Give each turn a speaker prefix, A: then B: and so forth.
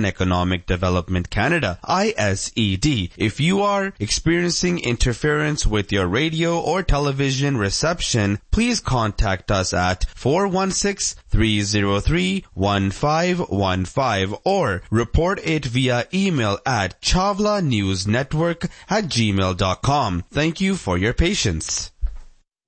A: and Economic Development Canada, ISED. If you are experiencing interference with your radio or television reception, please contact us at 416-303-1515 or report it via email at chavlanewsnetwork@gmail.com. Thank you for your patience.